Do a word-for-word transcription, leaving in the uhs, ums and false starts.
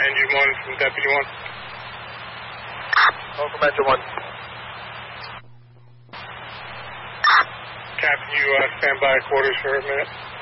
Engine one from Deputy one. Call from Engine one. Captain, you uh, stand by quarters for a minute.